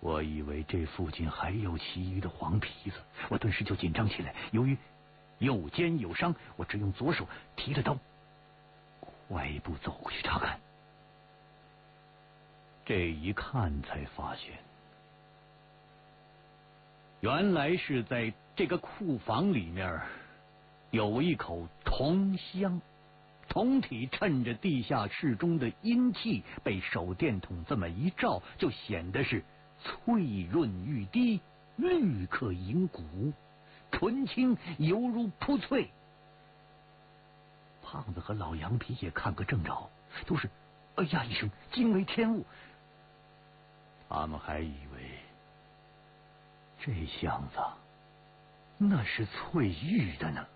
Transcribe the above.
我以为这附近还有其余的黄皮子，我顿时就紧张起来。由于右肩有伤，我只用左手提着刀，快步走过去查看。这一看才发现，原来是在这个库房里面有一口铜箱，铜体趁着地下室中的阴气，被手电筒这么一照，就显得是翠润欲滴，绿可盈骨，纯青犹如铺翠。胖子和老杨皮也看个正着，都是哎呀一声，惊为天物。他们还以为这箱子那是翠玉的呢。